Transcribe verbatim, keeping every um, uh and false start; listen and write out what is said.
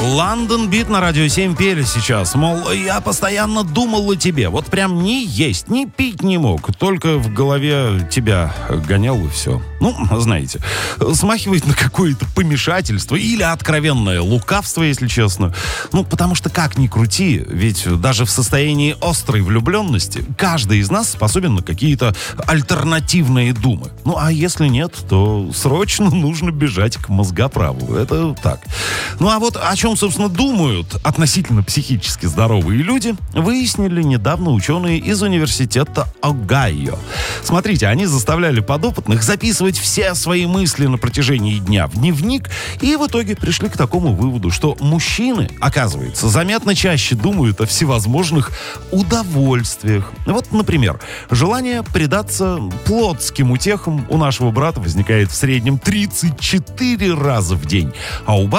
London Beat на Радио семь пели сейчас. Мол, я постоянно думал о тебе. Вот прям ни есть, ни пить не мог. Только в голове тебя гонял и все. Ну, знаете, смахивает на какое-то помешательство или откровенное лукавство, если честно. Ну, потому что как ни крути, ведь даже в состоянии острой влюбленности каждый из нас способен на какие-то альтернативные думы. Ну, а если нет, то срочно нужно бежать к мозгоправу. Это так. Ну, а вот о чем, собственно, думают относительно психически здоровые люди, выяснили недавно ученые из университета Огайо. Смотрите, они заставляли подопытных записывать все свои мысли на протяжении дня в дневник, и в итоге пришли к такому выводу, что мужчины, оказывается, заметно чаще думают о всевозможных удовольствиях. Вот, например, желание предаться плотским утехам у нашего брата возникает в среднем тридцать четыре раза в день, а у